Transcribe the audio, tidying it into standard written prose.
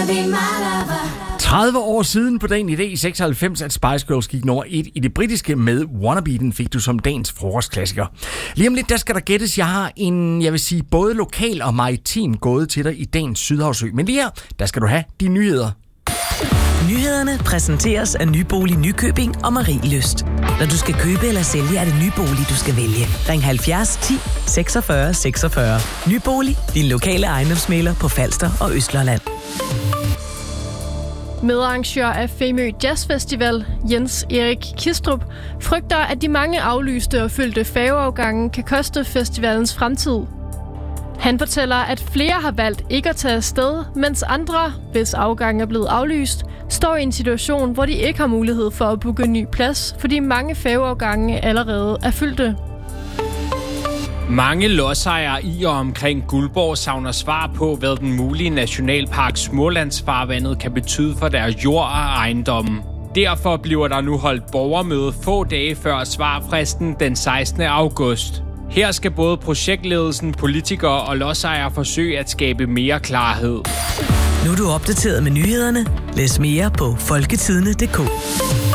30 år siden på dagen i dag i 96, at Spice Girls gik nummer 1 i det britiske med Wannabe. Den fik du som dagens frokostklassiker. Lige om lidt, der skal der gættes. Jeg har en, jeg vil sige, både lokal og maritim gåde til dig i dagens Sydhavsø. Men lige her, der skal du have de nyheder. Nyhederne præsenteres af Nybolig Nykøbing og Marie Lyst. Når du skal købe eller sælge, er det Nybolig, du skal vælge. Ring 70 10 46 46. Nybolig, din lokale ejendomsmægler på Falster og Østlandet. Medarrangør af Femø Jazz Festival, Jens Erik Kistrup, frygter, at de mange aflyste og fyldte færgeafgange kan koste festivalens fremtid. Han fortæller, at flere har valgt ikke at tage afsted, mens andre, hvis afgangen er blevet aflyst, står i en situation, hvor de ikke har mulighed for at booke en ny plads, fordi mange færgeafgange allerede er fyldte. Mange lodsejere i og omkring Guldborg savner svar på, hvad den mulige nationalpark Smålandsfarvandet kan betyde for deres jord og ejendomme. Derfor bliver der nu holdt borgermøde få dage før svarfristen den 16. august. Her skal både projektledelsen, politikere og lodsejere forsøge at skabe mere klarhed. Nu er du opdateret med nyhederne. Læs mere på folketidene.dk.